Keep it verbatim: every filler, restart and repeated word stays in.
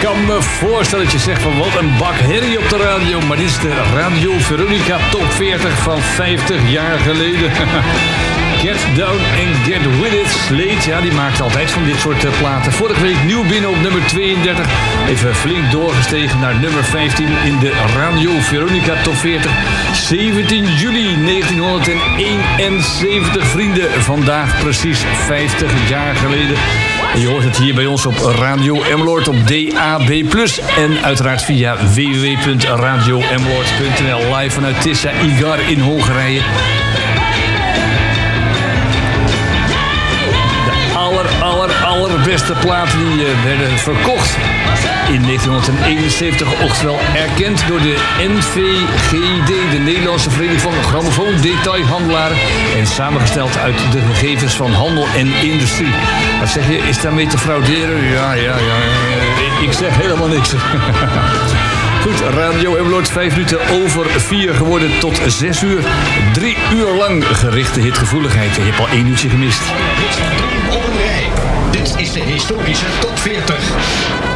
kan me voorstellen dat je zegt van wat een bak herrie op de radio. Maar dit is de Radio Veronica Top veertig van vijftig jaar geleden. Get Down and Get With It. Slate, ja, die maakt altijd van dit soort uh, platen. Vorige week nieuw binnen op nummer tweeëndertig. Even flink doorgestegen naar nummer vijftien in de Radio Veronica Top veertig. zeventien juli negentienhonderdeenenzeventig, vrienden. Vandaag precies vijftig jaar geleden. En je hoort het hier bij ons op Radio Emmeloord op D A B plus. En uiteraard via w w w punt radio emmeloord punt n l. Live vanuit Tissa Igar in Hongarije. aller, aller, allerbeste platen die uh, werden verkocht in negentienhonderdeenenzeventig, oftewel erkend door de N V G D, de Nederlandse Vereniging van Grammofoondetailhandelaren, en samengesteld uit de gegevens van handel en industrie. Wat zeg je, is daarmee te frauderen? Ja, ja, ja, ik zeg helemaal niks. Goed, Radio Emmeloord, vijf minuten over vier geworden tot zes uur. Drie uur lang gerichte hitgevoeligheid. Je hebt al één uurtje gemist. Op een rij. Dit is de historische top veertig.